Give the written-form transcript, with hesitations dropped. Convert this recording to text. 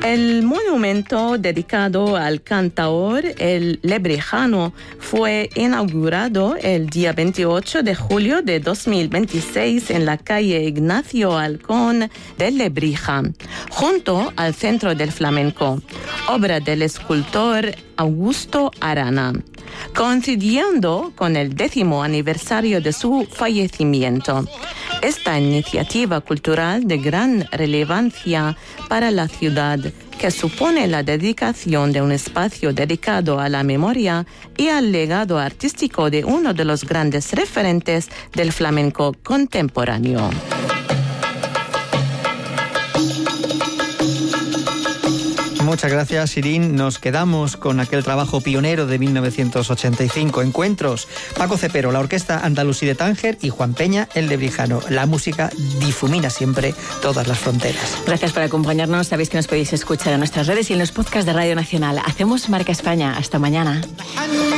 El monumento dedicado al cantaor El Lebrijano fue inaugurado el día 28 de julio de 2026 en la calle Ignacio Halcón de Lebrija, junto al Centro del Flamenco, obra del escultor Augusto Arana, coincidiendo con el 10º aniversario de su fallecimiento. Esta iniciativa cultural de gran relevancia para la ciudad, que supone la dedicación de un espacio dedicado a la memoria y al legado artístico de uno de los grandes referentes del flamenco contemporáneo. Muchas gracias, Irín. Nos quedamos con aquel trabajo pionero de 1985, Encuentros. Paco Cepero, la Orquesta Andalusí de Tánger, y Juan Peña, el Lebrijano. La música difumina siempre todas las fronteras. Gracias por acompañarnos. Sabéis que nos podéis escuchar en nuestras redes y en los podcasts de Radio Nacional. Hacemos Marca España. Hasta mañana.